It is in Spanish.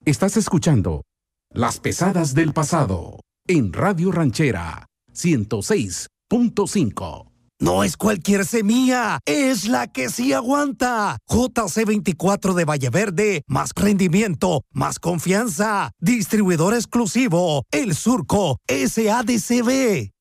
Estás escuchando Las Pesadas del Pasado en Radio Ranchera 106.5. No es cualquier semilla, es la que sí aguanta. JC24 de Valleverde, más rendimiento, más confianza. Distribuidor exclusivo, El Surco, SADCB.